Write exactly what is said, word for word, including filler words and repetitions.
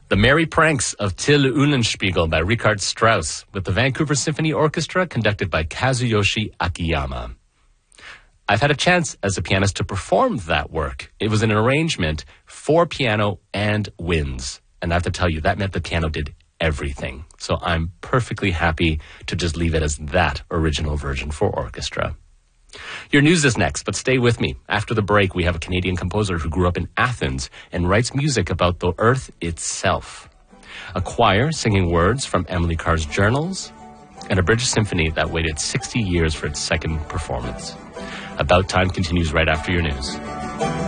The Merry Pranks of Till Eulenspiegel by Richard Strauss, with the Vancouver Symphony Orchestra conducted by Kazuyoshi Akiyama. I've had a chance as a pianist to perform that work. It was an arrangement for piano and winds. And I have to tell you, that meant the piano did everything. So I'm perfectly happy to just leave it as that original version for orchestra. Your news is next, but stay with me. After the break, we have a Canadian composer who grew up in Athens and writes music about the earth itself. A choir singing words from Emily Carr's journals, and a British symphony that waited sixty years for its second performance. About Time continues right after your news.